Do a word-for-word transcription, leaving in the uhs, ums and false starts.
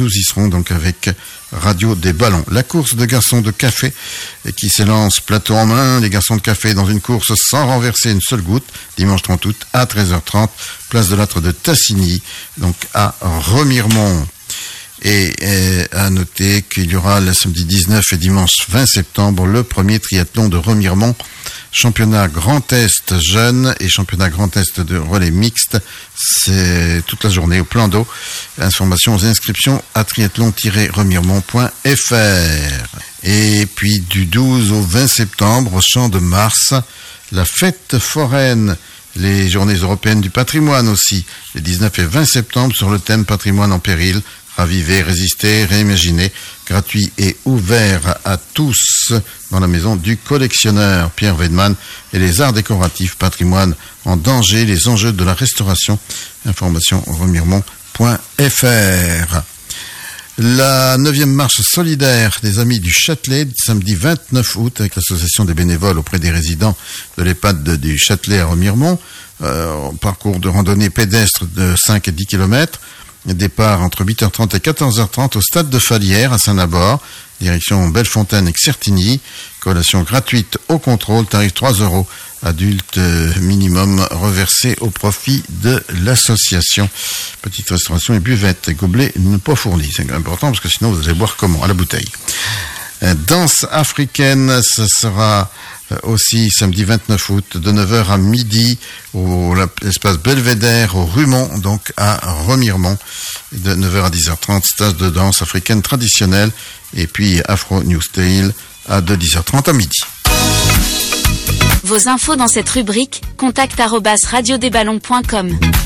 nous y serons donc avec Radio des Ballons. La course de garçons de café qui s'élance plateau en main, les garçons de café dans une course sans renverser une seule goutte, dimanche trente août à treize heures trente, place de l'Âtre de Tassigny, donc à Remiremont. Et, et à noter qu'il y aura le samedi dix-neuf et dimanche vingt septembre le premier triathlon de Remiremont, championnat Grand Est jeune et championnat Grand Est de relais mixte. C'est toute la journée au plan d'eau. Informations aux inscriptions à triathlon tiret remiremont point f r. Et puis du douze au vingt septembre au Champ de Mars, la fête foraine. Les journées européennes du patrimoine aussi, les dix-neuf et vingt septembre sur le thème patrimoine en péril. Raviver, résister, réimaginer, gratuit et ouvert à tous dans la maison du collectionneur Pierre Weidmann et les arts décoratifs patrimoine en danger, les enjeux de la restauration. Information remiremont point f r. La neuvième marche solidaire des Amis du Châtelet, samedi vingt-neuf août, avec l'association des bénévoles auprès des résidents de l'EHPAD de, du Châtelet à Remiremont. Euh, parcours de randonnée pédestre de cinq et dix kilomètres. Départ entre huit heures trente et quatorze heures trente au stade de Falière à Saint-Nabord, direction Bellefontaine et Certigny, collation gratuite au contrôle, tarif trois euros, adulte minimum reversé au profit de l'association. Petite restauration et buvette, gobelets ne pas fournis, c'est important parce que sinon vous allez boire comment? À la bouteille. Danse africaine, ce sera aussi samedi vingt-neuf août de neuf heures à midi au l'espace Belvédère au Rumont, donc à Remiremont, de neuf heures à dix heures trente, stage de danse africaine traditionnelle, et puis Afro New Style à de dix heures trente à midi. Vos infos dans cette rubrique, contact arobase radio des ballons point com.